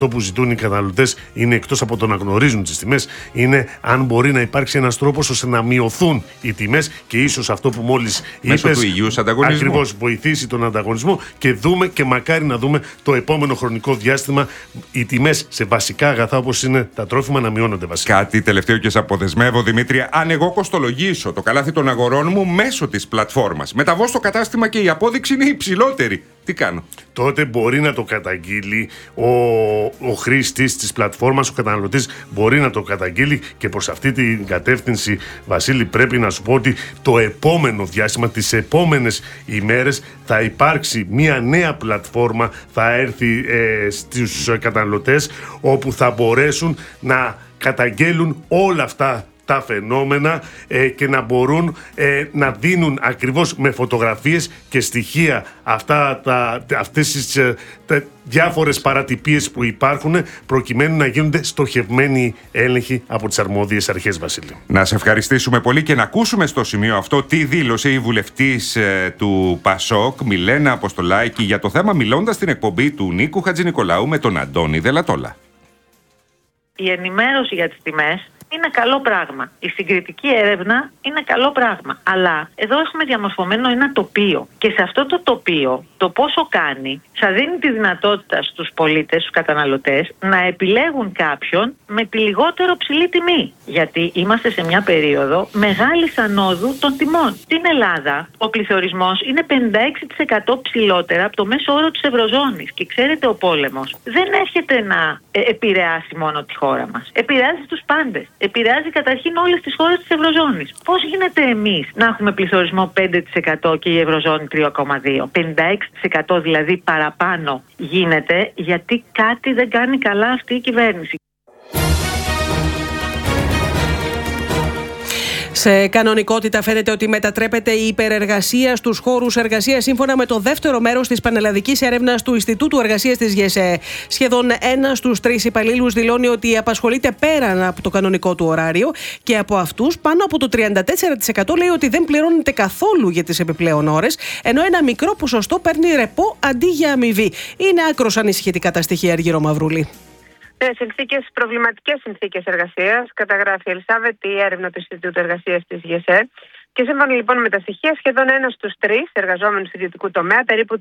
Αυτό που ζητούν οι καταναλωτές είναι, εκτός από το να γνωρίζουν τις τιμές, είναι αν μπορεί να υπάρξει ένας τρόπος ώστε να μειωθούν οι τιμές και ίσως αυτό που μόλις μέσω είπες, του υγιούς ανταγωνισμού. ακριβώς, βοηθήσει τον ανταγωνισμό και δούμε και μακάρι να δούμε το επόμενο χρονικό διάστημα οι τιμές σε βασικά αγαθά όπως είναι τα τρόφιμα να μειώνονται βασικά. Κάτι τελευταίο και σε αποδεσμεύω, Δημήτρη. Αν εγώ κοστολογήσω το καλάθι των αγορών μου μέσω της πλατφόρμας, μεταβώ στο κατάστημα και η απόδειξη είναι υψηλότερη, τι κάνω? Τότε μπορεί να το καταγγείλει ο χρήστης της πλατφόρμας, ο καταναλωτής μπορεί να το καταγγείλει και προς αυτή την κατεύθυνση, Βασίλη, πρέπει να σου πω ότι το επόμενο διάστημα, τις επόμενες ημέρες θα υπάρξει μια νέα πλατφόρμα, θα έρθει στους καταναλωτές όπου θα μπορέσουν να καταγγέλουν όλα αυτά τα φαινόμενα και να μπορούν να δίνουν ακριβώς με φωτογραφίες και στοιχεία αυτές τις διάφορες παρατυπίες που υπάρχουν προκειμένου να γίνονται στοχευμένοι έλεγχοι από τις αρμόδιες αρχές, Βασίλη. Να σε ευχαριστήσουμε πολύ και να ακούσουμε στο σημείο αυτό τι δήλωσε η βουλευτής του ΠΑΣΟΚ, Μιλένα Αποστολάκη, για το θέμα, μιλώντας στην εκπομπή του Νίκου Χατζηνικολάου με τον Αντώνη Δελατόλα. Η ενημέρωση για τις τιμές είναι καλό πράγμα. Η συγκριτική έρευνα είναι καλό πράγμα. Αλλά εδώ έχουμε διαμορφωμένο ένα τοπίο. Και σε αυτό το τοπίο, το πόσο κάνει, θα δίνει τη δυνατότητα στους πολίτες, στους καταναλωτές, να επιλέγουν κάποιον με τη λιγότερο ψηλή τιμή. Γιατί είμαστε σε μια περίοδο μεγάλης ανόδου των τιμών. Στην Ελλάδα, ο πληθωρισμός είναι 56% ψηλότερα από το μέσο όρο της Ευρωζώνης. Και ξέρετε, ο πόλεμος δεν έρχεται να επηρεάσει μόνο τη χώρα μας. Επηρεάζει τους πάντες. Επηρεάζει καταρχήν όλες τις χώρες της Ευρωζώνης. Πώς γίνεται εμείς να έχουμε πληθωρισμό 5% και η Ευρωζώνη 3,2%? 56% δηλαδή παραπάνω γίνεται, γιατί κάτι δεν κάνει καλά αυτή η κυβέρνηση. Σε κανονικότητα φαίνεται ότι μετατρέπεται η υπερεργασία στους χώρους εργασίας σύμφωνα με το δεύτερο μέρος της πανελλαδικής έρευνας του Ινστιτούτου Εργασίας της ΓΕΣΕ. Σχεδόν 1 στους 3 υπαλλήλους δηλώνει ότι απασχολείται πέραν από το κανονικό του ωράριο και από αυτούς πάνω από το 34% λέει ότι δεν πληρώνεται καθόλου για τις επιπλέον ώρες, ενώ ένα μικρό ποσοστό παίρνει ρεπό αντί για αμοιβή. Είναι άκρως ανησυχητικά τα στοιχεία, Αργύρο Μαυρούλη. Προβληματικές συνθήκες εργασίας, καταγράφει η Ελισάβετ η έρευνα του Ινστιτούτου Εργασίας της ΓΕΣΕ. Και σύμφωνα λοιπόν με τα στοιχεία, σχεδόν 1 στους 3 εργαζόμενους του ιδιωτικού τομέα, περίπου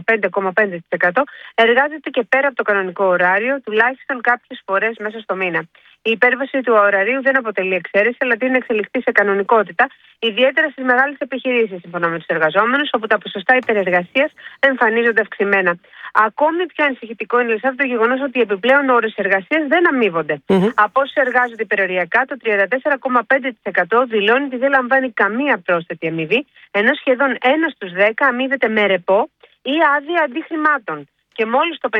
35,5%, εργάζεται και πέρα από το κανονικό ωράριο, τουλάχιστον κάποιες φορές μέσα στο μήνα. Η υπέρβαση του ωραρίου δεν αποτελεί εξαίρεση, αλλά τείνει να εξελιχθεί σε κανονικότητα, ιδιαίτερα στις μεγάλες επιχειρήσεις, σύμφωνα με τους εργαζόμενους, όπου τα ποσοστά υπερεργασίας εμφανίζονται αυξημένα. Ακόμη πιο ανησυχητικό είναι το γεγονός ότι οι επιπλέον ώρες εργασίας δεν αμείβονται. Από όσους εργάζονται υπεροριακά, το 34,5% δηλώνει ότι δεν λαμβάνει καμία πρόσθετη αμοιβή, ενώ σχεδόν 1 στους 10 αμείβεται με ρεπό ή άδεια αντιχρημάτων. Και μόλις το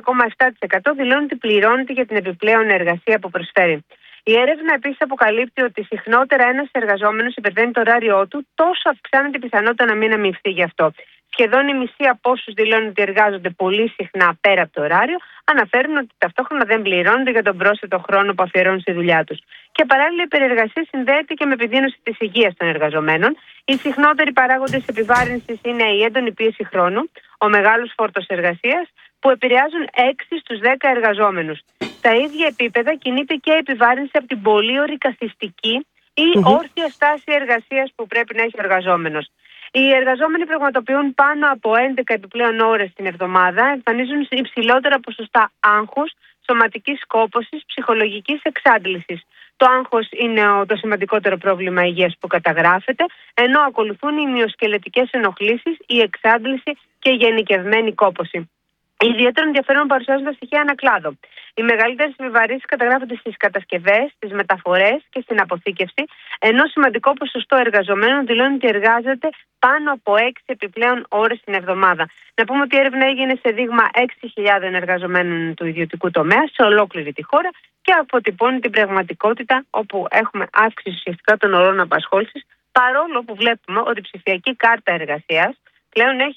54,7% δηλώνει ότι πληρώνεται για την επιπλέον εργασία που προσφέρει. Η έρευνα επίσης αποκαλύπτει ότι συχνότερα ένας εργαζόμενος υπερβαίνει το ωράριό του, τόσο αυξάνεται η πιθανότητα να μην αμοιβθεί γι' αυτό. Σχεδόν η μισή από όσους δηλώνουν ότι εργάζονται πολύ συχνά πέρα από το ωράριο, αναφέρουν ότι ταυτόχρονα δεν πληρώνονται για τον πρόσθετο χρόνο που αφιερώνουν στη δουλειά τους. Και παράλληλα, η υπερεργασία συνδέεται και με επιδείνωση της υγείας των εργαζομένων. Οι συχνότεροι παράγοντες επιβάρυνσης είναι η έντονη πίεση χρόνου, ο μεγάλος φόρτος εργασίας, που επηρεάζουν 6 στους 10 εργαζόμενους. Στα ίδια επίπεδα κινείται και η επιβάρυνση από την πολύωρη καθιστική ή όρθια στάση εργασίας που πρέπει να έχει ο εργαζόμενος. Οι εργαζόμενοι πραγματοποιούν πάνω από 11 επιπλέον ώρες την εβδομάδα, εμφανίζουν υψηλότερα ποσοστά άγχους, σωματικής κόπωσης, ψυχολογικής εξάντλησης. Το άγχος είναι το σημαντικότερο πρόβλημα υγείας που καταγράφεται, ενώ ακολουθούν οι μυοσκελετικές ενοχλήσεις, η εξάντληση και η γενικευμένη κόπωση. Ιδιαίτερο ενδιαφέρον παρουσιάζουν τα στοιχεία ανακλάδο. Οι μεγαλύτερες επιβαρύνσεις καταγράφονται στις κατασκευές, στις μεταφορές και στην αποθήκευση, ενώ σημαντικό ποσοστό εργαζομένων δηλώνει ότι εργάζεται πάνω από 6 επιπλέον ώρες την εβδομάδα. Να πούμε ότι η έρευνα έγινε σε δείγμα 6.000 εργαζομένων του ιδιωτικού τομέα σε ολόκληρη τη χώρα και αποτυπώνει την πραγματικότητα όπου έχουμε αύξηση ουσιαστικά των ωρών απασχόλησης, παρόλο που βλέπουμε ότι η ψηφιακή κάρτα εργασίας πλέον έχει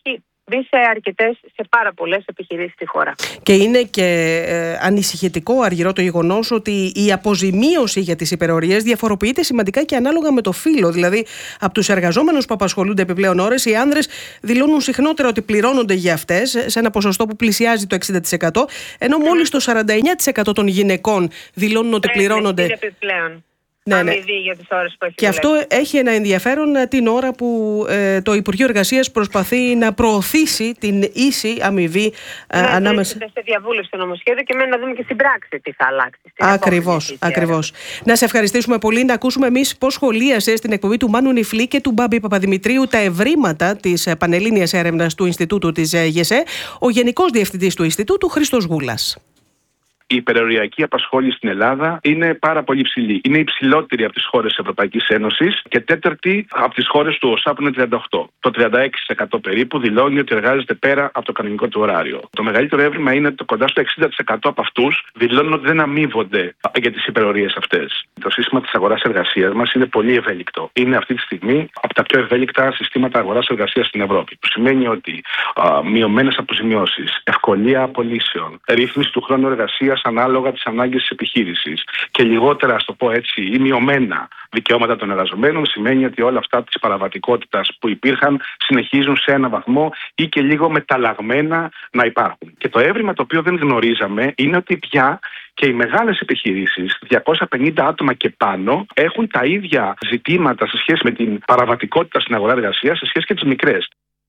μπει σε πάρα πολλές επιχειρήσεις στη χώρα. Και είναι και ανησυχητικό, Αργυρό, το γεγονός ότι η αποζημίωση για τις υπερορίες διαφοροποιείται σημαντικά και ανάλογα με το φύλο. Δηλαδή, από τους εργαζόμενους που απασχολούνται επιπλέον ώρες, οι άνδρες δηλώνουν συχνότερα ότι πληρώνονται για αυτές, σε ένα ποσοστό που πλησιάζει το 60%, ενώ μόλις το 49% των γυναικών δηλώνουν ότι πληρώνονται. Επιπλέον. Ναι. Για τις ώρες που έχει και αυτό έχει ένα ενδιαφέρον την ώρα που το Υπουργείο Εργασίας προσπαθεί να προωθήσει την ίση αμοιβή ανάμεσα. Σε διαβούλευση το νομοσχέδιο και μένει να δούμε και στην πράξη τι θα αλλάξει. Ακριβώς. Να σε ευχαριστήσουμε πολύ. Να ακούσουμε εμείς πώς σχολίασε στην εκπομπή του Μάνου Νιφλή και του Μπάμπη Παπαδημητρίου τα ευρήματα της Πανελλήνιας Έρευνας του Ινστιτούτου της ΓΕΣΕ, ο Γενικός Διευθυντής του Ινστιτούτου, Χρήστος Γούλας. Η υπεροριακή απασχόληση στην Ελλάδα είναι πάρα πολύ υψηλή. Είναι υψηλότερη από τις χώρες της Ευρωπαϊκής Ένωσης και τέταρτη από τις χώρες του ΟΣΑ που είναι 38. Το 36% περίπου δηλώνει ότι εργάζεται πέρα από το κανονικό του ωράριο. Το μεγαλύτερο έβριμα είναι ότι κοντά στο 60% από αυτούς δηλώνουν ότι δεν αμείβονται για τις υπερορίες αυτές. Το σύστημα της αγοράς εργασίας μας είναι πολύ ευέλικτο. Είναι αυτή τη στιγμή από τα πιο ευέλικτα συστήματα αγοράς εργασίας στην Ευρώπη. Που σημαίνει ότι μειωμένες αποζημιώσεις, ευκολία απολύσεων, ρύθμιση του χρόνου εργασίας ανάλογα τις ανάγκες της επιχείρησης και λιγότερα, ας το πω έτσι, ή μειωμένα δικαιώματα των εργαζομένων, σημαίνει ότι όλα αυτά της παραβατικότητας που υπήρχαν συνεχίζουν σε ένα βαθμό ή και λίγο μεταλλαγμένα να υπάρχουν. Και το έβριμα το οποίο δεν γνωρίζαμε είναι ότι πια και οι μεγάλες επιχειρήσεις, 250 άτομα και πάνω, έχουν τα ίδια ζητήματα σε σχέση με την παραβατικότητα στην αγορά εργασίας σε σχέση και τις μικρές.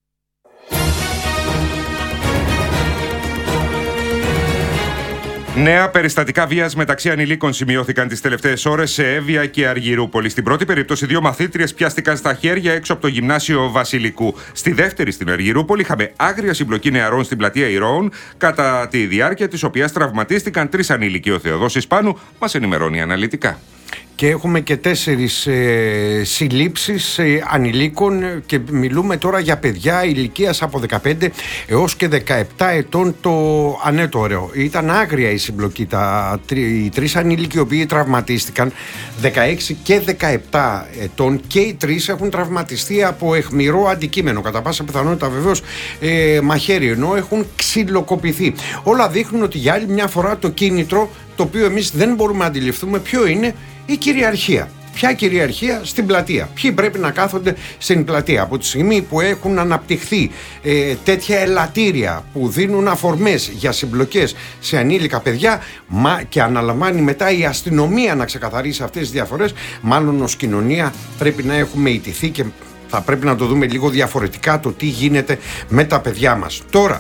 Νέα περιστατικά βίας μεταξύ ανηλίκων σημειώθηκαν τις τελευταίες ώρες σε Εύβοια και Αργυρούπολη. Στην πρώτη περίπτωση, 2 μαθήτριες πιάστηκαν στα χέρια έξω από το γυμνάσιο Βασιλικού. Στη δεύτερη, στην Αργυρούπολη, είχαμε άγρια συμπλοκή νεαρών στην πλατεία Ηρώων, κατά τη διάρκεια της οποίας τραυματίστηκαν 3 ανήλικοι. Ο Θεοδός Ισπάνου μας ενημερώνει αναλυτικά. Και έχουμε και 4 συλλήψεις ανηλίκων και μιλούμε τώρα για παιδιά ηλικίας από 15 έως και 17 ετών το ανέτορο. Ήταν άγρια η συμπλοκή. Οι 3 ανήλικοι οι οποίοι τραυματίστηκαν, 16 και 17 ετών, και οι 3 έχουν τραυματιστεί από αιχμηρό αντικείμενο. Κατά πάσα πιθανότητα βεβαίως μαχαίρι, ενώ έχουν ξυλοκοπηθεί. Όλα δείχνουν ότι για άλλη μια φορά το κίνητρο, το οποίο εμείς δεν μπορούμε να αντιληφθούμε ποιο είναι, η κυριαρχία. Ποια κυριαρχία στην πλατεία? Ποιοι πρέπει να κάθονται στην πλατεία? Από τη στιγμή που έχουν αναπτυχθεί τέτοια ελαττήρια που δίνουν αφορμές για συμπλοκές σε ανήλικα παιδιά και αναλαμβάνει μετά η αστυνομία να ξεκαθαρίσει αυτές τις διαφορές, μάλλον ως κοινωνία πρέπει να έχουμε ιτηθεί και θα πρέπει να το δούμε λίγο διαφορετικά το τι γίνεται με τα παιδιά μας. Τώρα,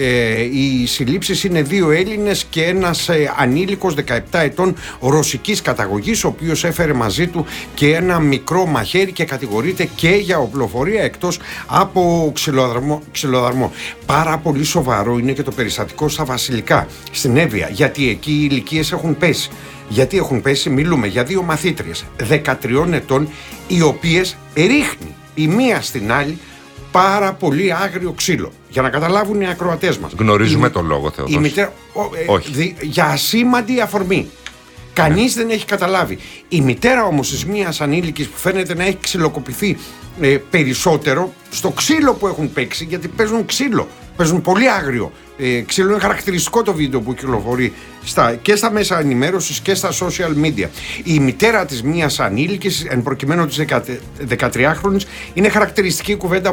οι συλλήψεις είναι 2 Έλληνες και ένας ανήλικος 17 ετών ρωσικής καταγωγής, ο οποίος έφερε μαζί του και ένα μικρό μαχαίρι και κατηγορείται και για οπλοφορία εκτός από ξυλοδαρμό. Πάρα πολύ σοβαρό είναι και το περιστατικό στα Βασιλικά, στην Εύβοια, γιατί εκεί οι ηλικίες έχουν πέσει. Γιατί έχουν πέσει? Μιλούμε για 2 μαθήτριες 13 ετών, οι οποίες ρίχνει η μία στην άλλη πάρα πολύ άγριο ξύλο. Για να καταλάβουν οι ακροατές μας. Γνωρίζουμε τον λόγο, Θεοδόση. Η μητέρα, όχι. Για ασήμαντη αφορμή. Κανείς δεν έχει καταλάβει. Η μητέρα όμως της μίας ανήλικης, που φαίνεται να έχει ξυλοκοπηθεί περισσότερο, στο ξύλο που έχουν παίξει, γιατί παίζουν ξύλο. Παίζουν πολύ άγριο ξύλο. Είναι χαρακτηριστικό το βίντεο που κυκλοφορεί και στα μέσα ενημέρωσης και στα social media. Η μητέρα της μίας ανήλικης, εν προκειμένου της 13χρονης, είναι χαρακτηριστική η κουβέντα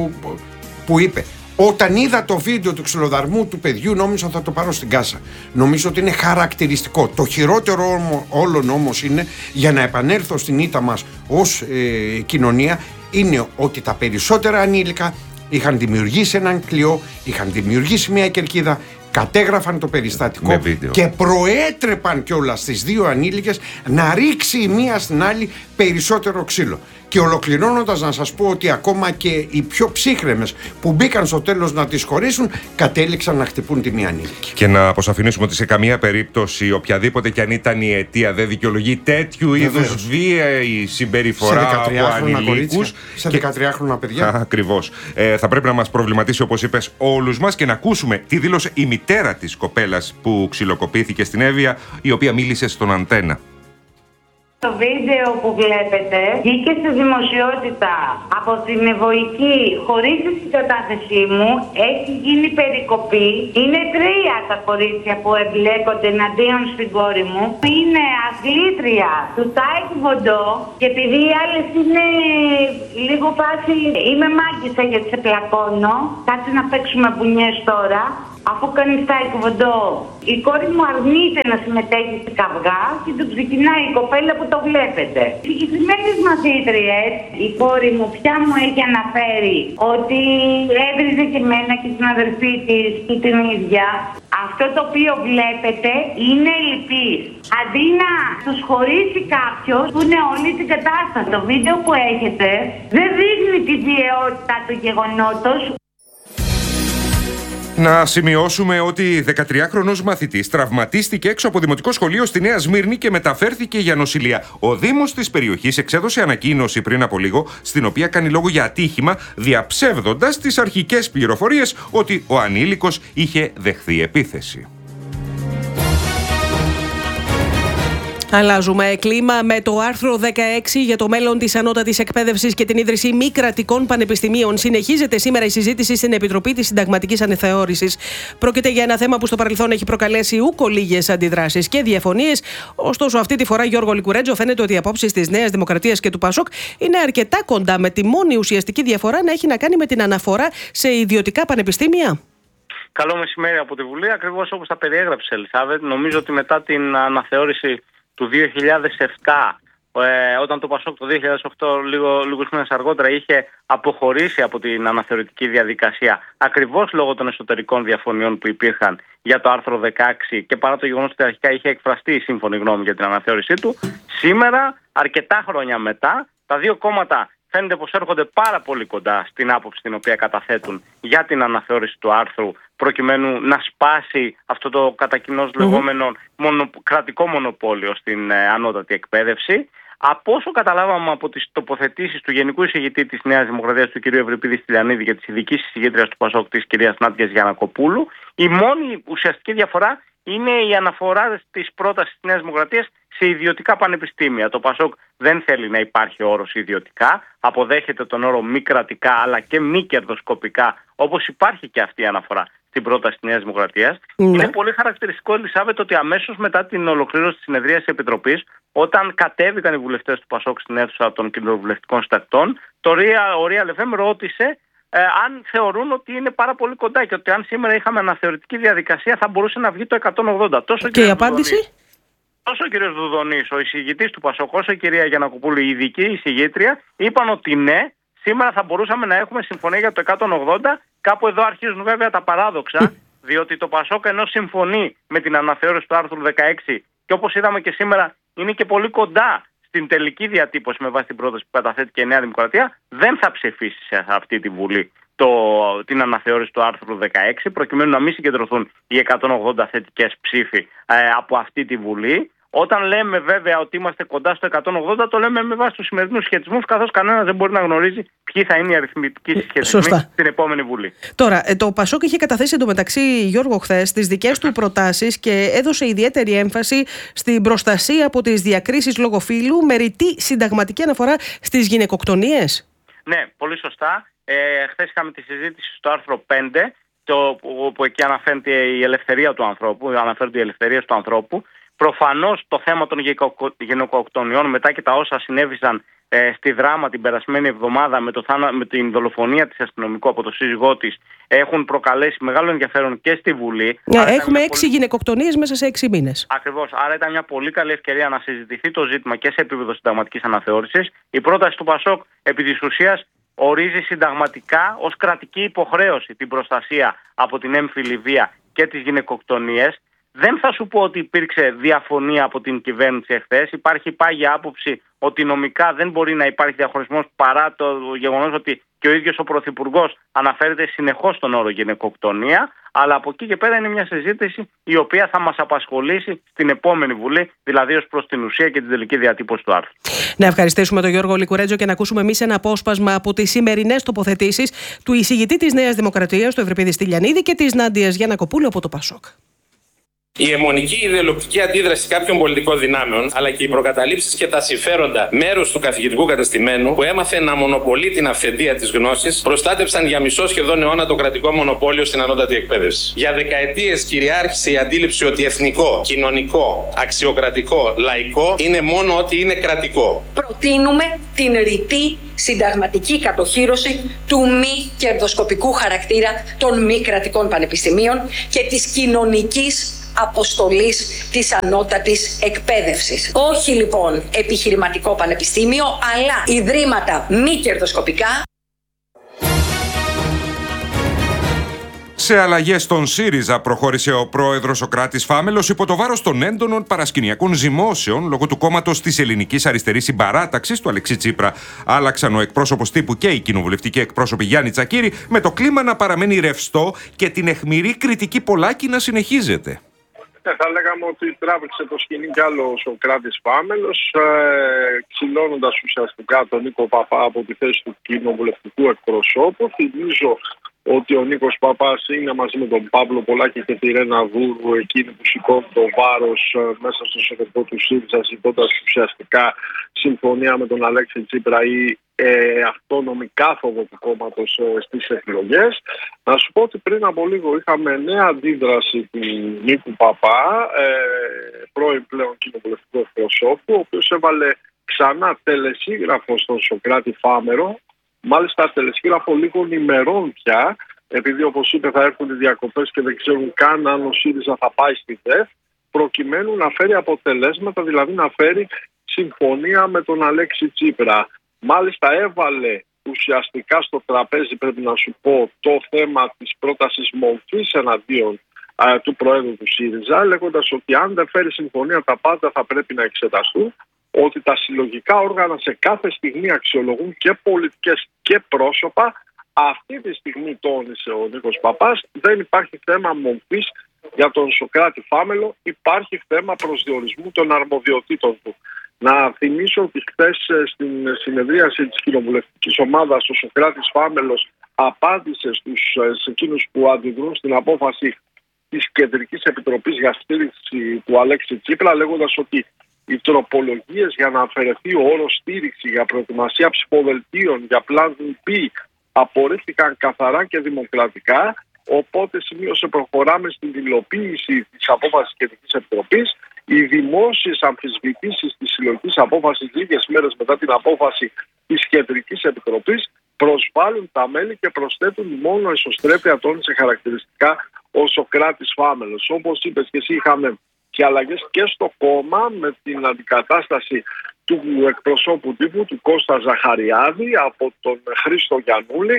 που είπε. Όταν είδα το βίντεο του ξυλοδαρμού του παιδιού, νόμιζα θα το πάρω στην κάσα. Νομίζω ότι είναι χαρακτηριστικό. Το χειρότερο όλων όμως είναι, για να επανέλθω στην ήττα μας ως κοινωνία, είναι ότι τα περισσότερα ανήλικα είχαν δημιουργήσει έναν κλειό, είχαν δημιουργήσει μια κερκίδα, κατέγραφαν το περιστατικό και προέτρεπαν κιόλας στις 2 ανήλικες να ρίξει η μία στην άλλη περισσότερο ξύλο. Και ολοκληρώνοντας, να σας πω ότι ακόμα και οι πιο ψύχρεμες που μπήκαν στο τέλος να τις χωρίσουν, κατέληξαν να χτυπούν τη μία ανήλικη. Και να αποσαφηνίσουμε ότι σε καμία περίπτωση, οποιαδήποτε κι αν ήταν η αιτία, δεν δικαιολογεί τέτοιου είδους βίαιη συμπεριφορά από ανηλίκους. Σε 13χρονα παιδιά. Ακριβώς. Θα πρέπει να μας προβληματίσει, όπως είπες, όλους μας, και να ακούσουμε τι δήλωσε η μητέρα της κοπέλας που ξυλοκοπήθηκε στην Εύβοια, η οποία μίλησε στον Αντένα. Το βίντεο που βλέπετε βγήκε στη δημοσιότητα από την Ευωική χωρίς τη συγκατάθεσή μου. Έχει γίνει περικοπή. Είναι 3 τα κορίτσια που εμπλέκονται εναντίον στην κόρη μου. Είναι αθλήτρια του Τάικβοντο και επειδή οι άλλες είναι λίγο φάση είμαι μάγκισσα γιατί σε πλακώνω, κάτσε να παίξουμε μπουνιές τώρα. Αφού κάνει Τάικβοντο, η κόρη μου αρνείται να συμμετέχει σε καυγά και του ξεκινάει η κοπέλα που το βλέπετε. Οι συγκεκριμένες μαθήτριες, η κόρη μου πια μου έχει αναφέρει ότι έβριζε και εμένα και την αδερφή της και την ίδια. Αυτό το οποίο βλέπετε είναι λυπής. Αντί να τους χωρίσει κάποιος που είναι όλη την κατάσταση. Το βίντεο που έχετε δεν δείχνει τη βιαιότητα του γεγονότος. Να σημειώσουμε ότι 13χρονος μαθητής τραυματίστηκε έξω από δημοτικό σχολείο στη Νέα Σμύρνη και μεταφέρθηκε για νοσηλεία. Ο Δήμος της περιοχής εξέδωσε ανακοίνωση πριν από λίγο, στην οποία κάνει λόγο για ατύχημα, διαψεύδοντας τις αρχικές πληροφορίες ότι ο ανήλικος είχε δεχθεί επίθεση. Αλλάζουμε κλίμα με το άρθρο 16 για το μέλλον της ανώτατης εκπαίδευσης και την ίδρυση μη κρατικών πανεπιστημίων. Συνεχίζεται σήμερα η συζήτηση στην Επιτροπή της Συνταγματικής Αναθεώρησης. Πρόκειται για ένα θέμα που στο παρελθόν έχει προκαλέσει ούκο λίγες αντιδράσεις και διαφωνίες. Ωστόσο, αυτή τη φορά, Γιώργο Λικουρέτζο, φαίνεται ότι οι απόψεις της Νέας Δημοκρατίας και του ΠΑΣΟΚ είναι αρκετά κοντά, με τη μόνη ουσιαστική διαφορά να έχει να κάνει με την αναφορά σε ιδιωτικά πανεπιστήμια. Καλό μεσημέρι από τη Βουλή. Ακριβώς όπως τα περιέγραψε, Ελισάβετ. Νομίζω ότι μετά την αναθεώρηση του 2007, όταν το ΠΑΣΟΚ το 2008, λίγους μήνες αργότερα, είχε αποχωρήσει από την αναθεωρητική διαδικασία, ακριβώς λόγω των εσωτερικών διαφωνιών που υπήρχαν για το άρθρο 16 και παρά το γεγονός ότι αρχικά είχε εκφραστεί η σύμφωνη γνώμη για την αναθεώρησή του, σήμερα, αρκετά χρόνια μετά, τα δύο κόμματα φαίνεται πως έρχονται πάρα πολύ κοντά στην άποψη την οποία καταθέτουν για την αναθεώρηση του άρθρου, προκειμένου να σπάσει αυτό το κατά κοινώς λεγόμενο κρατικό μονοπόλιο στην ανώτατη εκπαίδευση. Από όσο καταλάβαμε από τις τοποθετήσεις του Γενικού Εισηγητή της Νέας Δημοκρατίας, του κ. Ευρυπίδη Στυλιανίδη, και της ειδικής εισηγήτριας του ΠΑΣΟΚ, της κ. Νάντιας Γιαννακοπούλου, η μόνη ουσιαστική διαφορά είναι η αναφορά της πρότασης της Νέας Δημοκρατίας σε ιδιωτικά πανεπιστήμια. Το ΠΑΣΟΚ δεν θέλει να υπάρχει όρος ιδιωτικά, αποδέχεται τον όρο μη κρατικά αλλά και μη κερδοσκοπικά, όπως υπάρχει και αυτή η αναφορά στην πρόταση της Νέας Δημοκρατίας. Είναι πολύ χαρακτηριστικό, Ελισάβετ, ότι αμέσως μετά την ολοκλήρωση της συνεδρίας της Επιτροπής, όταν κατέβηκαν οι βουλευτές του ΠΑΣΟΚ στην αίθουσα των κοινοβουλευτικών συντακτών, ο Real FM ρώτησε αν θεωρούν ότι είναι πάρα πολύ κοντά και ότι αν σήμερα είχαμε αναθεωρητική διαδικασία θα μπορούσε να βγει το 180. Και η απάντηση? Τόσο ο κ. Δουδονής, ο εισηγητής του ΠΑΣΟΚ, όσο η κυρία Γιαννακοπούλου, η ειδική εισηγήτρια, είπαν ότι ναι, σήμερα θα μπορούσαμε να έχουμε συμφωνία για το 180. Κάπου εδώ αρχίζουν βέβαια τα παράδοξα, διότι το ΠΑΣΟΚ, ενώ συμφωνεί με την αναθεώρηση του άρθρου 16 και όπως είδαμε και σήμερα είναι και πολύ κοντά στην τελική διατύπωση με βάση την πρόταση που καταθέτει και η Νέα Δημοκρατία, δεν θα ψηφίσει σε αυτή τη Βουλή την αναθεώρηση του άρθρου 16, προκειμένου να μην συγκεντρωθούν οι 180 θετικές ψήφοι από αυτή τη Βουλή. Όταν λέμε βέβαια ότι είμαστε κοντά στο 180, το λέμε με βάση τους σημερινούς σχετισμούς, καθώς κανένας δεν μπορεί να γνωρίζει ποιοι θα είναι οι αριθμητικοί συσχετισμοί στην επόμενη Βουλή. Τώρα, το ΠΑΣΟΚ είχε καταθέσει εντωμεταξύ, Γιώργο, χθες τις δικές του προτάσεις και έδωσε ιδιαίτερη έμφαση στην προστασία από τις διακρίσεις λόγω φύλου, με ρητή συνταγματική αναφορά στις γυναικοκτονίες. Ναι, πολύ σωστά. Χθες είχαμε τη συζήτηση στο άρθρο 5, όπου εκεί αναφέρεται η ελευθερία του ανθρώπου, αναφέρονται οι ελευθερίες του ανθρώπου. Προφανώς το θέμα των γυναικοκτονιών, μετά και τα όσα συνέβησαν στη Δράμα την περασμένη εβδομάδα με την δολοφονία της αστυνομικού από το σύζυγό της, έχουν προκαλέσει μεγάλο ενδιαφέρον και στη Βουλή. Έχουμε 6 γυναικοκτονίες μέσα σε 6 μήνες. Ακριβώς. Άρα ήταν μια πολύ καλή ευκαιρία να συζητηθεί το ζήτημα και σε επίπεδο συνταγματικής αναθεώρησης. Η πρόταση του ΠΑΣΟΚ επί της ουσίας ορίζει συνταγματικά ως κρατική υποχρέωση την προστασία από την έμφυλη βία και τις γυναικοκτονίες. Δεν θα σου πω ότι υπήρξε διαφωνία από την κυβέρνηση εχθές. Υπάρχει πάγια άποψη ότι νομικά δεν μπορεί να υπάρχει διαχωρισμός, παρά το γεγονός ότι και ο ίδιος ο Πρωθυπουργός αναφέρεται συνεχώς στον όρο γυναικοκτονία. Αλλά από εκεί και πέρα είναι μια συζήτηση η οποία θα μας απασχολήσει στην επόμενη Βουλή, δηλαδή ως προς την ουσία και την τελική διατύπωση του άρθρου. Να ευχαριστήσουμε τον Γιώργο Λικουρέτζο και να ακούσουμε εμείς ένα απόσπασμα από τις σημερινές τοποθετήσεις του εισηγητή της Νέας Δημοκρατίας, του Ευρυπίδη Στυλιανίδη, και της Νάντιας Γιαννακοπούλου από το ΠΑΣΟΚ. Η αιμονική ιδεολογική αντίδραση κάποιων πολιτικών δυνάμεων, αλλά και οι προκαταλήψεις και τα συμφέροντα μέρους του καθηγητικού κατεστημένου, που έμαθε να μονοπολεί την αυθεντία της γνώσης, προστάτευσαν για μισό σχεδόν αιώνα το κρατικό μονοπόλιο στην ανώτατη εκπαίδευση. Για δεκαετίες κυριάρχησε η αντίληψη ότι εθνικό, κοινωνικό, αξιοκρατικό, λαϊκό είναι μόνο ότι είναι κρατικό. Προτείνουμε την ρητή συνταγματική κατοχύρωση του μη κερδοσκοπικού χαρακτήρα των μη κρατικών πανεπιστημίων και της κοινωνικής αποστολής της ανώτατης εκπαίδευσης. Όχι λοιπόν επιχειρηματικό πανεπιστήμιο, αλλά ιδρύματα μη κερδοσκοπικά. Σε αλλαγές στον ΣΥΡΙΖΑ προχώρησε ο πρόεδρος ο Κράτης Φάμελος υπό το βάρος των έντονων παρασκηνιακών ζυμώσεων λόγω του κόμματος της Ελληνικής Αριστερής Συμπαράταξης του Αλεξή Τσίπρα. Άλλαξαν ο εκπρόσωπος τύπου και οι κοινοβουλευτικοί εκπρόσωποι Γιάννη Τσακίρη, με το κλίμα να παραμένει ρευστό και την αιχμηρή κριτική Πολάκη να συνεχίζεται. Θα λέγαμε ότι τράβηξε το σκηνή κι άλλο ο Κράτης Φάμελος, ξυλώνοντας ουσιαστικά τον Νίκο Παπά από τη θέση του κοινοβουλευτικού εκπροσώπου. Θυμίζω ότι ο Νίκος Παπάς είναι μαζί με τον Παύλο Πολάκη και τη Ρένα Βούρου εκείνοι που σηκώνουν το βάρος μέσα στο εσωτερικό του ΣΥΡΙΖΑ, ζητώντας ουσιαστικά συμφωνία με τον Αλέξη Τσίπρα ή αυτόνομη κάθοδο του κόμματος στις εκλογές. Να σου πω ότι πριν από λίγο είχαμε νέα αντίδραση του Νίκου Παπά, πρώην πλέον κοινοβουλευτικού εκπροσώπου, ο οποίος έβαλε ξανά τελεσίγραφο στον Σωκράτη Φάμερο. Μάλιστα τελεσίγραφο λίγων ημερών πια, επειδή όπως είπε θα έρθουν οι διακοπές και δεν ξέρουν καν αν ο ΣΥΡΙΖΑ θα πάει στη ΔΕΦ, προκειμένου να φέρει αποτελέσματα, δηλαδή να φέρει συμφωνία με τον Αλέξη Τσίπρα. Μάλιστα έβαλε ουσιαστικά στο τραπέζι, πρέπει να σου πω, το θέμα της πρότασης μορφής εναντίον του Προέδρου του ΣΥΡΙΖΑ, λέγοντας ότι αν δεν φέρει συμφωνία τα πάντα θα πρέπει να εξεταστούν, ότι τα συλλογικά όργανα σε κάθε στιγμή αξιολογούν και πολιτικές και πρόσωπα. Αυτή τη στιγμή, τόνισε ο Νίκος Παπάς, δεν υπάρχει θέμα μορφής για τον Σωκράτη Φάμελο, υπάρχει θέμα προσδιορισμού των αρμοδιοτήτων του. Να θυμίσω ότι χθες στην συνεδρίαση της κοινοβουλευτικής ομάδας ο Σωκράτης Φάμελος απάντησε σε εκείνους που αντιδρούν στην απόφαση της Κεντρικής Επιτροπής για στήριξη του Αλέξη Τσίπρα, λέγοντας ότι οι τροπολογίες για να αφαιρεθεί ο όρος στήριξη για προετοιμασία ψηφοδελτίων για Plan B απορρίφθηκαν καθαρά και δημοκρατικά. Οπότε σημείωσε προχωράμε στην υλοποίηση της απόφασης της Κεντρικής Επιτροπής. Οι δημόσιες αμφισβητήσεις της συλλογικής απόφασης λίγες μέρες μετά την απόφαση της Κεντρικής Επιτροπής προσβάλλουν τα μέλη και προσθέτουν μόνο εσωστρέφεια, τόνισε χαρακτηριστικά ο Σωκράτης Φάμελος. Όπως είπες και εσύ, είχαμε και αλλαγές και στο κόμμα με την αντικατάσταση του εκπροσώπου τύπου του Κώστα Ζαχαριάδη από τον Χρήστο Γιαννούλη.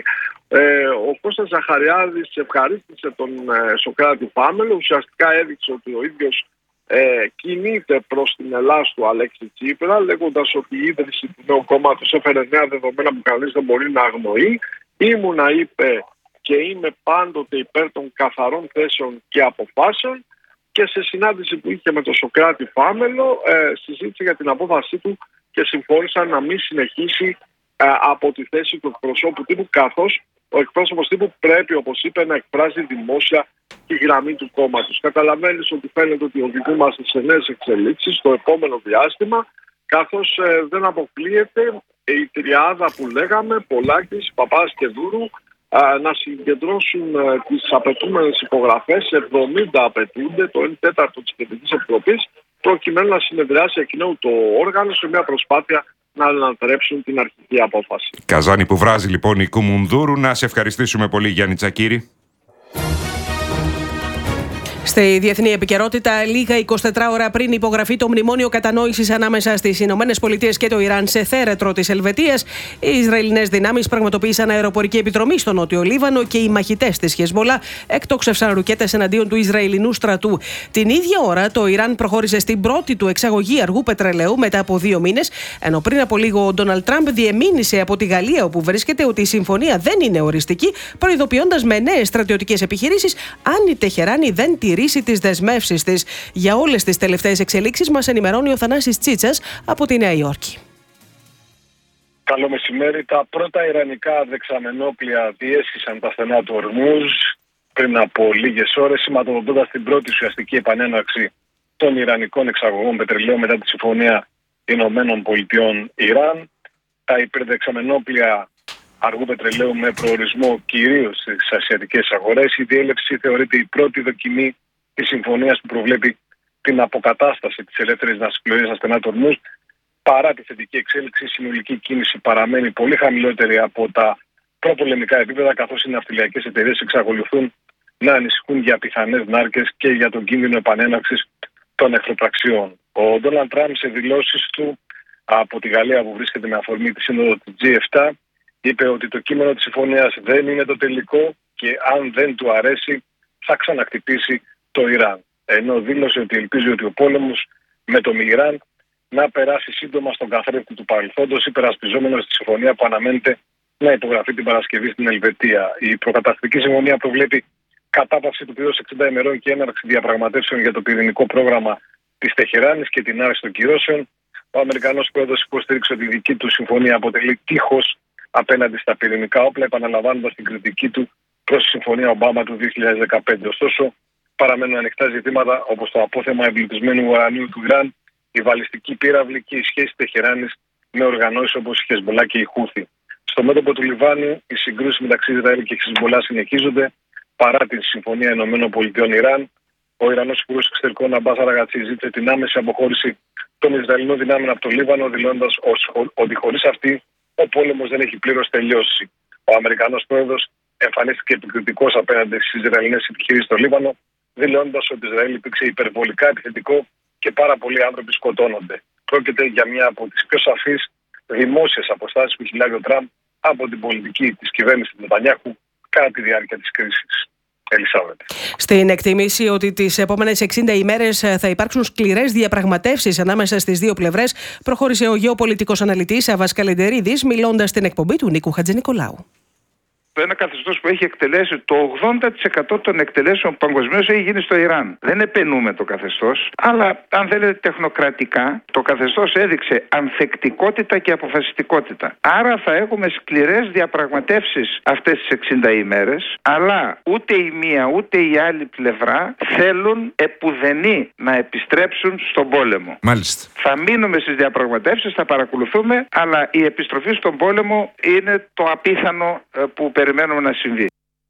Ο Κώστας Ζαχαριάδης ευχαρίστησε τον Σωκράτη Φάμελο, ουσιαστικά έδειξε ότι ο ίδιος κινείται προς την Ελλάδα του Αλέξη Τσίπρα, λέγοντας ότι η ίδρυση του νέου κόμματος έφερε νέα δεδομένα που κανείς δεν μπορεί να αγνοεί. Ήμουνα, είπε, και είμαι πάντοτε υπέρ των καθαρών θέσεων και αποφάσεων. Και σε συνάντηση που είχε με τον Σωκράτη Φάμελο συζήτησε για την απόφασή του και συμφώνησαν να μην συνεχίσει από τη θέση του εκπροσώπου τύπου, καθώς ο εκπρόσωπος τύπου πρέπει, όπως είπε, να εκφράζει δημόσια τη γραμμή του κόμματος. Καταλαβαίνεις ότι φαίνεται ότι οδηγούμαστε σε νέες εξελίξεις στο επόμενο διάστημα, καθώς δεν αποκλείεται η τριάδα που λέγαμε, Πολάκης, Παπάς και Δούρου, να συγκεντρώσουν τις απαιτούμενες υπογραφές. 70 απαιτούνται, το 1/4 της Κεντρικής Επιτροπής, προκειμένου να συνεδριάσει εκ νέου το όργανο σε μια προσπάθεια να ανατρέψουν την αρχική απόφαση. Καζάνι που βράζει λοιπόν η Κουμουνδούρου. Να σε ευχαριστήσουμε πολύ, Γιάννη Τσακίρη. Στη διεθνή επικαιρότητα, λίγα 24 ώρα πριν υπογραφεί το μνημόνιο κατανόησης ανάμεσα στις ΗΠΑ και το Ιράν σε θέρετρο της Ελβετίας, οι Ισραηλινές δυνάμεις πραγματοποίησαν αεροπορική επιδρομή στο Νότιο Λίβανο και οι μαχητές της Χεσμολά εκτόξευσαν ρουκέτες εναντίον του Ισραηλινού στρατού. Την ίδια ώρα, το Ιράν προχώρησε στην πρώτη του εξαγωγή αργού πετρελαίου μετά από 2 μήνες, ενώ πριν από λίγο ο Ντόναλντ Τραμπ διεμήνυσε από τη Γαλλία, όπου βρίσκεται, ότι η συμφωνία δεν είναι οριστική, προειδοποιώντας με νέες στρατιωτικές επιχειρήσεις αν η Τεχεράνη δεν τηρήσει τις δεσμεύσεις της. Για όλες τις τελευταίες εξελίξεις μας ενημερώνει ο Θανάσης Τσίτσας από τη Νέα Υόρκη. Καλό μεσημέρι. Τα πρώτα ιρανικά δεξαμενόπλια διέσχισαν τα στενά του Ορμούζ πριν από λίγες ώρες, σηματοδοτώντας την πρώτη ουσιαστική επανέναρξη των ιρανικών εξαγωγών πετρελαίου μετά τη Συμφωνία Ηνωμένων Πολιτειών Ιράν. Τα υπερδεξαμενόπλια αργού πετρελαίου με προορισμό κυρίως στις ασιατικές αγορές. Η διέλευση θεωρείται η πρώτη δοκιμή της συμφωνίας που προβλέπει την αποκατάσταση της ελεύθερης ναυσιπλοείας στα στενά του Ορμούζ. Παρά τη θετική εξέλιξη, η συνολική κίνηση παραμένει πολύ χαμηλότερη από τα προπολεμικά επίπεδα, καθώς οι ναυτιλιακές εταιρείες εξακολουθούν να ανησυχούν για πιθανές νάρκες και για τον κίνδυνο επανέναρξης των εχθροπραξιών. Ο Ντόναλντ Τραμπ σε δηλώσεις του από τη Γαλλία, που βρίσκεται με αφορμή τη σύνοδο του G7, είπε ότι το κείμενο της συμφωνίας δεν είναι το τελικό και αν δεν του αρέσει θα ξαναχτυπήσει το Ιράν. Ενώ δήλωσε ότι ελπίζει ότι ο πόλεμος με το Ιράν να περάσει σύντομα στον καθρέφτη του παρελθόντος, υπερασπιζόμενος τη συμφωνία που αναμένεται να υπογραφεί την Παρασκευή στην Ελβετία. Η προκαταρκτική συμφωνία προβλέπει κατάπαυση του πυρός 60 ημερών και έναρξη διαπραγματεύσεων για το πυρηνικό πρόγραμμα της Τεχεράνης και την άρση των κυρώσεων. Ο Αμερικανός πρόεδρος υποστήριξε ότι η δική του συμφωνία αποτελεί τείχος απέναντι στα πυρηνικά όπλα, επαναλαμβάνοντας την κριτική του προς τη Συμφωνία Ομπάμα του 2015. Ωστόσο, παραμένουν ανοιχτά ζητήματα όπως το απόθεμα εμπλουτισμένου ουρανίου του Ιράν, η βαλιστική πύραυλη και η σχέση Τεχεράνης με οργανώσεις όπως η Χεσμολά και η Χούθη. Στο μέτωπο του Λιβάνου, οι συγκρούσεις μεταξύ Ισραήλ και Χεσμολά συνεχίζονται παρά τη Συμφωνία Ηνωμένων Πολιτειών Ιράν. Ο Ιρανός Υπουργός Εξωτερικών Αμπάς Αραγατσί ζήτησε την άμεση αποχώρηση των Ισραηλινών δυνάμεων από το Λίβανο, δηλώνοντας ότι χωρίς αυτή ο πόλεμος δεν έχει πλήρως τελειώσει. Ο Αμερικανός πρόεδρος εμφανίστηκε επικριτικός απέναντι στις Ισραηλινές επιχειρήσεις στο Λίβανο, δηλώνοντας ότι το Ισραήλ υπήρξε υπερβολικά επιθετικό και πάρα πολλοί άνθρωποι σκοτώνονται. Πρόκειται για μια από τις πιο σαφείς δημόσιες αποστάσεις που έχει λάβει ο Τραμπ από την πολιτική της κυβέρνησης του Νετανιάχου κατά τη διάρκεια της κρίσης. Ελισάβετ. Στην εκτίμηση ότι τις επόμενες 60 ημέρες θα υπάρξουν σκληρές διαπραγματεύσεις ανάμεσα στις δύο πλευρές, προχώρησε ο γεωπολιτικός αναλυτής Αββάς Καλεντερίδης, μιλώντας στην εκπομπή του Νίκου Χατζηνικολάου. Ένα καθεστώς που έχει εκτελέσει το 80% των εκτελέσεων παγκοσμίως έχει γίνει στο Ιράν. Δεν επενούμε το καθεστώς, αλλά αν θέλετε τεχνοκρατικά, το καθεστώς έδειξε ανθεκτικότητα και αποφασιστικότητα. Άρα θα έχουμε σκληρές διαπραγματεύσεις αυτές τις 60 ημέρες, αλλά ούτε η μία ούτε η άλλη πλευρά θέλουν επουδενή να επιστρέψουν στον πόλεμο. Μάλιστα. Θα μείνουμε στις διαπραγματεύσεις, θα παρακολουθούμε, αλλά η επιστροφή στον πόλεμο είναι το απίθανο που περιμένουμε να συμβεί.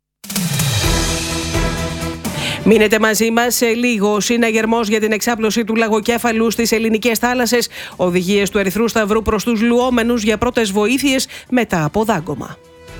Μείνετε μαζί μας σε λίγο. Συναγερμός για την εξάπλωση του λαγοκέφαλου στις ελληνικές θάλασσες. Οδηγίες του Ερυθρού Σταυρού προς τους λουόμενους για πρώτες βοήθειες μετά από δάγκωμα.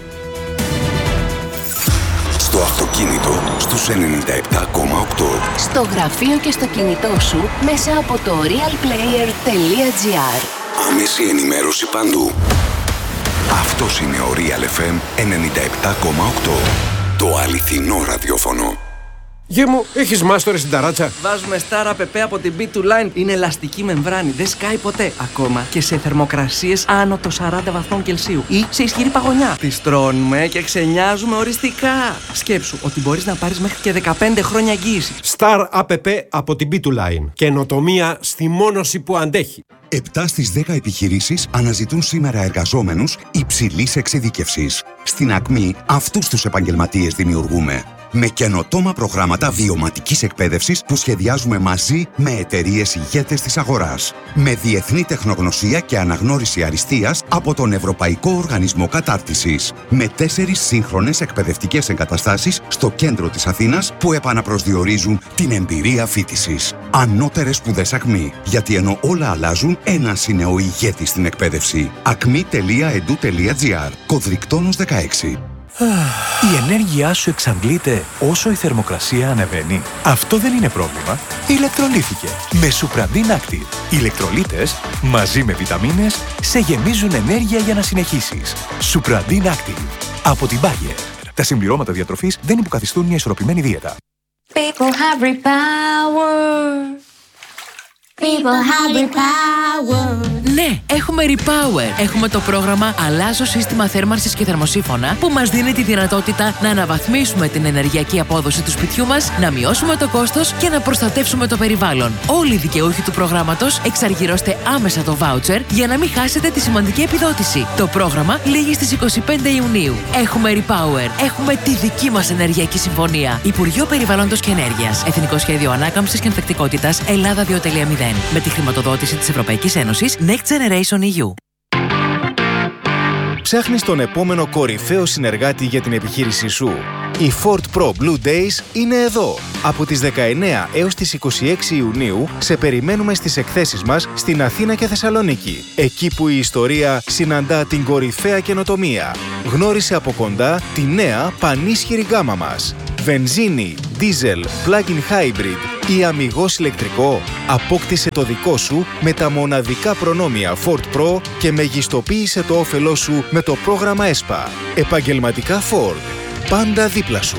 Στο αυτοκίνητο στους 97,8. Στο γραφείο και στο κινητό σου μέσα από το realplayer.gr. Άμεση ενημέρωση παντού. Αυτός είναι ο Real FM 97,8. Το αληθινό ραδιόφωνο. Γε μου, έχεις μάστορες στην ταράτσα? Βάζουμε Star App από την B2Line. Είναι ελαστική μεμβράνη, δεν σκάει ποτέ. Ακόμα και σε θερμοκρασίες άνω των 40 βαθμών Κελσίου ή σε ισχυρή παγωνιά. Τις τρώνουμε και ξενιάζουμε οριστικά. Σκέψου ότι μπορείς να πάρεις μέχρι και 15 χρόνια εγγύηση. Star App από την B2Line. Καινοτομία στη μόνωση που αντέχει. 7 στις 10 επιχειρήσεις αναζητούν σήμερα εργαζόμενους υψηλής εξειδίκευσης. Στην Ακμή αυτούς τους επαγγελματίες δημιουργούμε. Με καινοτόμα προγράμματα βιωματικής εκπαίδευσης που σχεδιάζουμε μαζί με εταιρείες ηγέτες της αγοράς. Με διεθνή τεχνογνωσία και αναγνώριση αριστείας από τον Ευρωπαϊκό Οργανισμό Κατάρτισης. Με 4 σύγχρονες εκπαιδευτικές εγκαταστάσεις στο κέντρο της Αθήνας που επαναπροσδιορίζουν την εμπειρία φοιτησης. Ανώτερες σπουδές Ακμή. Γιατί ενώ όλα αλλάζουν, ένας είναι ο ηγέτης στην εκπαίδευση. acmi.edu.gr. Κωδρικτόνος 16. Η ενέργειά σου εξαντλείται όσο η θερμοκρασία ανεβαίνει. Αυτό δεν είναι πρόβλημα. Ηλεκτρολύθηκε με Supradin Active. Οι ηλεκτρολίτες μαζί με βιταμίνες σε γεμίζουν ενέργεια για να συνεχίσεις. Supradin Active από την Bayer. Τα συμπληρώματα διατροφής δεν υποκαθιστούν μια ισορροπημένη δίαιτα. People have real power. People have real power. Ναι, έχουμε Repower. Έχουμε το πρόγραμμα Αλλάζω σύστημα θέρμανσης και θερμοσύφωνα που μας δίνει τη δυνατότητα να αναβαθμίσουμε την ενεργειακή απόδοση του σπιτιού μας, να μειώσουμε το κόστος και να προστατεύσουμε το περιβάλλον. Όλοι οι δικαιούχοι του προγράμματος εξαργυρώστε άμεσα το voucher για να μην χάσετε τη σημαντική επιδότηση. Το πρόγραμμα λήγει στις 25 Ιουνίου. Έχουμε Repower. Έχουμε τη δική μας ενεργειακή συμφωνία. Υπουργείο Περιβάλλοντος και Ενέργειας. Εθνικό Σχέδιο Ανάκαμψης και Ανθεκτικότητας Ελλάδα 2.0. Με τη χρηματοδότηση της Ευρωπαϊκής Ένωσης Next Generation EU. Ψάχνεις τον επόμενο κορυφαίο συνεργάτη για την επιχείρησή σου. Οι Ford Pro Blue Days είναι εδώ. Από τις 19 έως τις 26 Ιουνίου σε περιμένουμε στις εκθέσεις μας στην Αθήνα και Θεσσαλονίκη. Εκεί που η ιστορία συναντά την κορυφαία καινοτομία. Γνώρισε από κοντά τη νέα πανίσχυρη γκάμα μας. Βενζίνη, δίζελ, plug-in hybrid ή αμιγώς ηλεκτρικό. Απόκτησε το δικό σου με τα μοναδικά προνόμια Ford Pro και μεγιστοποίησε το όφελό σου με το πρόγραμμα ΕΣΠΑ. Επαγγελματικά Ford. Πάντα δίπλα σου.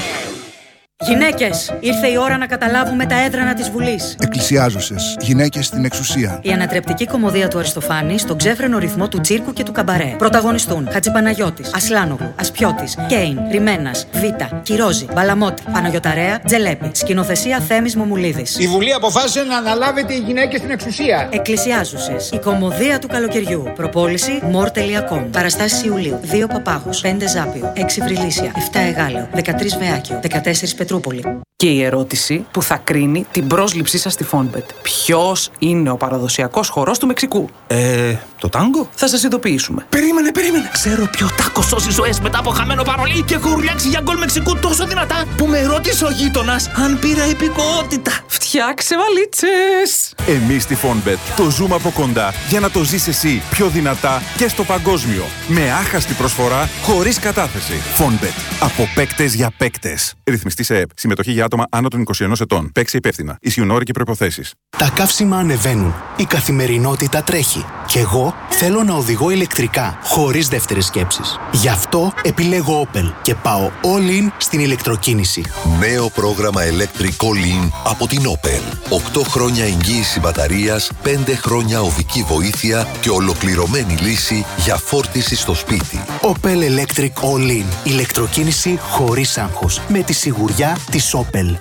Γυναίκες, ήρθε η ώρα να καταλάβουμε τα έδρανα της Βουλής. Εκκλησιάζωσες, γυναίκες στην εξουσία. Η ανατρεπτική κωμωδία του Αριστοφάνη στον ξέφρενο ρυθμό του τσίρκου και του καμπαρέ. Πρωταγωνιστούν Χατζηπαναγιώτης, Ασλάνογλου, Ασπιώτης, Κέιν, Ριμένας, Βίτα, Κυρόζη, Μπαλαμότη, Παναγιωταρέα, Τζελέπη. Σκηνοθεσία Θέμης Μομουλίδης. Η Βουλή αποφάσισε να αναλάβετε οι γυναίκες στην εξουσία. Εκκλησιάζωσες, η κωμωδία του καλοκαιριού. Προπόληση more.com. Παραστάσεις Ιουλίου. 2 Παπάγος, 5 Ζάπιο, 6 Βρυλίσια, 7 Εγάλεο, 13 Βεάκιο, 14 Πετρούπολη. Και η ερώτηση που θα κρίνει την πρόσληψή σας στη Fonbet. Ποιος είναι ο παραδοσιακός χορός του Μεξικού? Το τάγκο? Θα σας ειδοποιήσουμε. Περίμενε. Ξέρω ποιο τάκο σώζει ζωές μετά από χαμένο παρολί και έχω ουρλιάξει για γκολ Μεξικού τόσο δυνατά που με ρώτησε ο γείτονας αν πήρα υπηκότητα. Φτιάξε βαλίτσες! Εμείς στη Fonbet το ζούμε από κοντά για να το ζεις εσύ πιο δυνατά και στο παγκόσμιο. Με άχαστη προσφορά, χωρίς κατάθεση. Fonbet. Από παίκτες για παίκτες. Ρυθμιστή σε ΕΠ. Συμμετοχή για άτομα άνω των 21 ετών. Παίξε υπεύθυνα. Ισχύουν όροι και προϋποθέσεις. Τα καύσιμα ανεβαίνουν. Η καθημερινότητα τρέχει. Κι εγώ θέλω να οδηγώ ηλεκτρικά, χωρίς δεύτερες σκέψεις. Γι' αυτό επιλέγω Opel και πάω all in στην ηλεκτροκίνηση. Νέο πρόγραμμα Electric All In από την Opel. 8 χρόνια εγγύηση μπαταρίας, 5 χρόνια οδική βοήθεια και ολοκληρωμένη λύση για φόρτιση στο σπίτι. Opel Electric All In. Ηλεκτροκίνηση χωρίς άγχος. Με τη σιγουριά της Opel.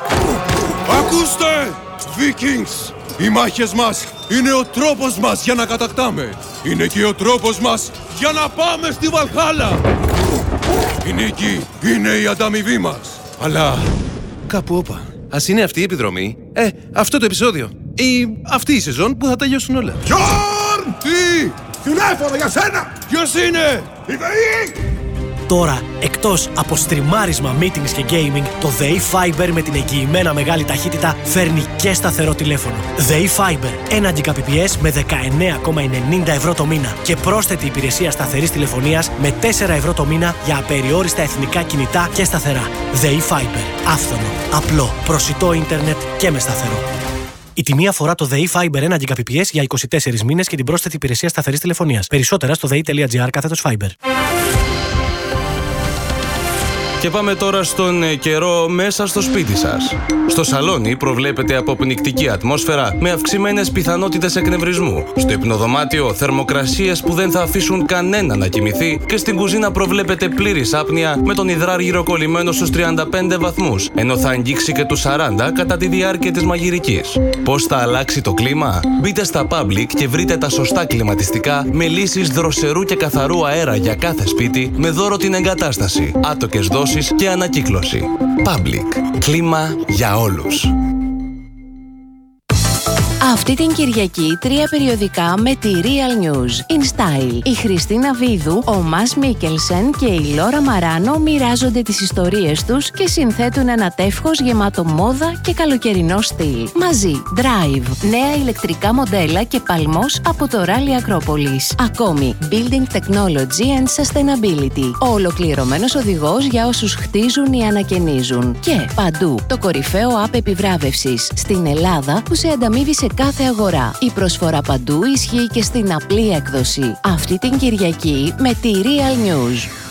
Ακούστε! Vikings! Οι μάχες μας είναι ο τρόπος μας για να κατακτάμε. Είναι και ο τρόπος μας για να πάμε στη Βαλχάλα. Η νίκη είναι η ανταμοιβή μας. Αλλά κάπου όπα. Ας είναι αυτή η επιδρομή, αυτό το επεισόδιο ή αυτή η σεζόν που θα τελειώσουν όλα. Γιόρν! Τι! Τηλέφωνο για σένα! Ποιος είναι? Η ΔΕΗ! Τώρα, εκτός από στριμάρισμα, meetings και gaming, το ΔΕΗ Fiber με την εγγυημένα μεγάλη ταχύτητα φέρνει και σταθερό τηλέφωνο. ΔΕΗ Fiber, 1 Gbps με 19,90 ευρώ το μήνα και πρόσθετη υπηρεσία σταθερής τηλεφωνίας με 4 ευρώ το μήνα για απεριόριστα εθνικά κινητά και σταθερά. ΔΕΗ Fiber, άφθονο, απλό, προσιτό ίντερνετ και με σταθερό. Η τιμή αφορά το ΔΕΗ Fiber 1 Gbps για 24 μήνες και την πρόσθετη υπηρεσία σταθερής τηλεφωνίας. Περισσότερα στο dei.gr/Fiber. Και πάμε τώρα στον καιρό μέσα στο σπίτι σας. Στο σαλόνι προβλέπεται αποπνικτική ατμόσφαιρα με αυξημένες πιθανότητες εκνευρισμού. Στο υπνοδωμάτιο θερμοκρασίες που δεν θα αφήσουν κανένα να κοιμηθεί και στην κουζίνα προβλέπεται πλήρης άπνοια με τον υδράργυρο κολλημένο στους 35 βαθμούς, ενώ θα αγγίξει και τους 40 κατά τη διάρκεια της μαγειρικής. Πώς θα αλλάξει το κλίμα? Μπείτε στα Public και βρείτε τα σωστά κλιματιστικά με λύσεις δροσερού και καθαρού αέρα για κάθε σπίτι με δώρο την εγκατάσταση, άτοκες δόσεις και ανακύκλωση. Public. Κλίμα για όλους. Αυτή την Κυριακή 3 περιοδικά με τη Real News. In Style. Η Χριστίνα Βίδου, ο Μας Μίκελσεν και η Λόρα Μαράνο μοιράζονται τις ιστορίες τους και συνθέτουν ένα τεύχος γεμάτο μόδα και καλοκαιρινό στυλ. Μαζί, Drive. Νέα ηλεκτρικά μοντέλα και παλμός από το Rally Acropolis. Ακόμη, Building Technology and Sustainability. Ο ολοκληρωμένος οδηγός για όσους χτίζουν ή ανακαινίζουν. Και παντού, το κορυφαίο app επιβράβευσης στην Ελλάδα που σε ανταμείβει σε κάθε αγορά. Η προσφορά παντού ισχύει και στην απλή έκδοση. Αυτή την Κυριακή με τη Real News.